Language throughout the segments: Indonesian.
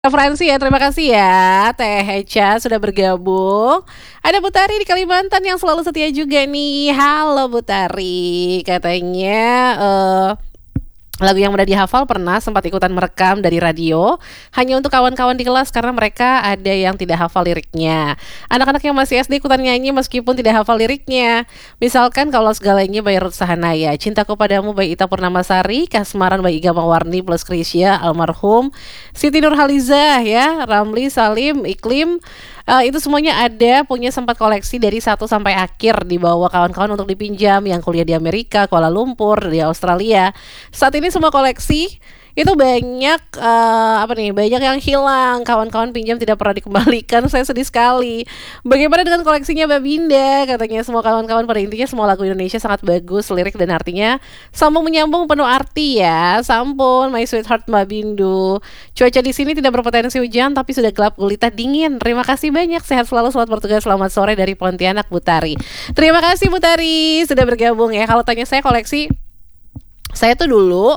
Referensi ya, terima kasih ya Teh Hecha sudah bergabung. Ada Bu Tari di Kalimantan yang selalu setia juga nih. Halo Bu Tari, katanya lagu yang mudah dihafal pernah sempat ikutan merekam dari radio hanya untuk kawan-kawan di kelas karena mereka ada yang tidak hafal liriknya. Anak-anak yang masih SD ikutan nyanyi meskipun tidak hafal liriknya. Misalkan Kalau Segalanya by Ruth Sahanaya, Cintaku Padamu by Ita Purnamasari, Kasmaran by Iga Mawarni plus Krisya almarhum, Siti Nurhalizah ya, Ramli, Salim, Iklim. Itu semuanya ada, punya sempat koleksi dari 1 sampai akhir, dibawa kawan-kawan untuk dipinjam yang kuliah di Amerika, Kuala Lumpur, di Australia. Saat ini semua koleksi itu banyak banyak yang hilang, kawan-kawan pinjam tidak pernah dikembalikan. Saya sedih sekali. Bagaimana dengan koleksinya Mbak Binda? Katanya semua kawan-kawan, pada intinya semua lagu Indonesia sangat bagus, lirik dan artinya sambung menyambung, penuh arti ya. Sampun My Sweetheart Mbak Bindu. Cuaca di sini tidak berpotensi hujan tapi sudah gelap gulita dingin. Terima kasih banyak, sehat selalu, selamat bertugas, selamat sore dari Pontianak Bu Tari. Terima kasih Bu Tari sudah bergabung ya. Kalau tanya saya koleksi, saya tuh dulu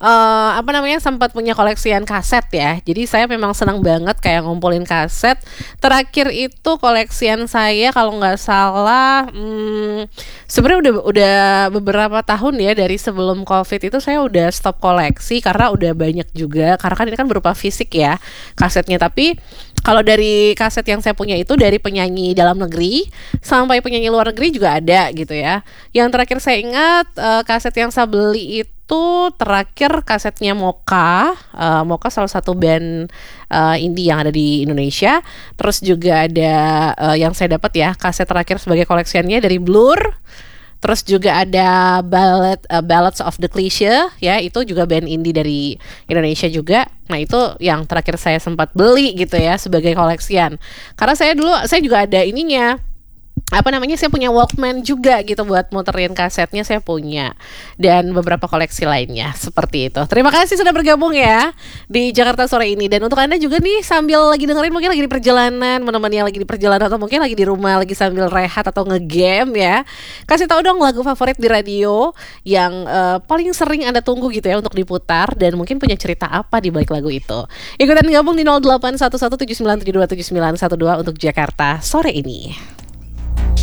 sempat punya koleksian kaset ya. Jadi saya memang senang banget kayak ngumpulin kaset. Terakhir itu koleksian saya kalau nggak salah sebenarnya udah beberapa tahun ya, dari sebelum Covid itu saya udah stop koleksi karena udah banyak juga, karena kan ini kan berupa fisik ya kasetnya. Tapi kalau dari kaset yang saya punya itu dari penyanyi dalam negeri sampai penyanyi luar negeri juga ada gitu ya. Yang terakhir saya ingat kaset yang saya beli itu terakhir kasetnya Mocha. Mocha salah satu band indie yang ada di Indonesia. Terus juga ada yang saya dapat ya kaset terakhir sebagai koleksiannya dari Blur. Terus juga ada Ballads of the Cliché ya, itu juga band indie dari Indonesia juga. Nah itu yang terakhir saya sempat beli gitu ya sebagai koleksian. Karena saya juga ada ininya, saya punya Walkman juga gitu buat muterin kasetnya, saya punya, dan beberapa koleksi lainnya seperti itu. Terima kasih sudah bergabung ya di Jakarta sore ini. Dan untuk Anda juga nih, sambil lagi dengerin, mungkin lagi di perjalanan, menemani yang lagi di perjalanan, atau mungkin lagi di rumah lagi sambil rehat atau ngegame ya, kasih tahu dong lagu favorit di radio yang paling sering Anda tunggu gitu ya untuk diputar, dan mungkin punya cerita apa di balik lagu itu. Ikutan gabung di 081179727912 untuk Jakarta sore ini.